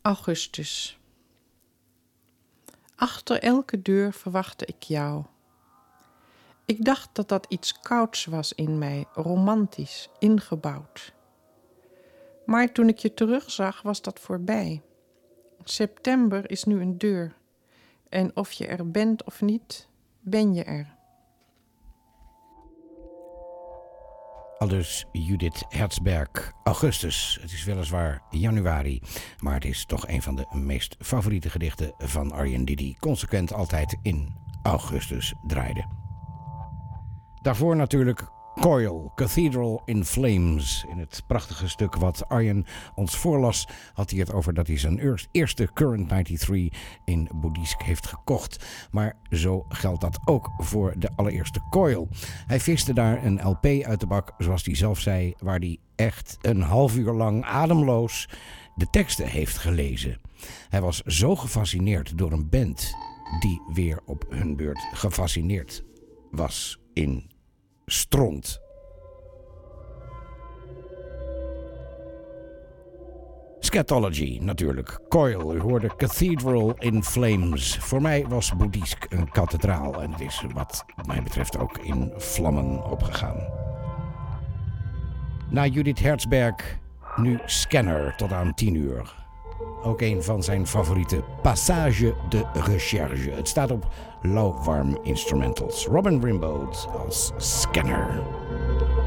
Augustus. Achter elke deur verwachtte ik jou. Ik dacht dat dat iets kouds was in mij, romantisch, ingebouwd. Maar toen ik je terugzag, was dat voorbij. September is nu een deur. En of je er bent of niet, ben je er. Aldus Judith Herzberg. Augustus. Het is weliswaar januari, maar het is toch een van de meest favoriete gedichten van Arjen, die consequent altijd in augustus draaide. Daarvoor natuurlijk Coil, Cathedral in Flames. In het prachtige stuk wat Arjen ons voorlas, had hij het over dat hij zijn eerste Current 93 in Boeddhisk heeft gekocht. Maar zo geldt dat ook voor de allereerste Coil. Hij viste daar een LP uit de bak, zoals hij zelf zei, waar hij echt een half uur lang ademloos de teksten heeft gelezen. Hij was zo gefascineerd door een band die weer op hun beurt gefascineerd was in stront. Scatology natuurlijk. Coil, u hoorde Cathedral in Flames. Voor mij was Boeddhisk een kathedraal en het is wat mij betreft ook in vlammen opgegaan. Na Judith Herzberg, nu Scanner tot aan 10 uur. Ook een van zijn favoriete Passage de Recherche. Het staat op lauwwarm instrumentals. Robin Rimbaud als Scanner.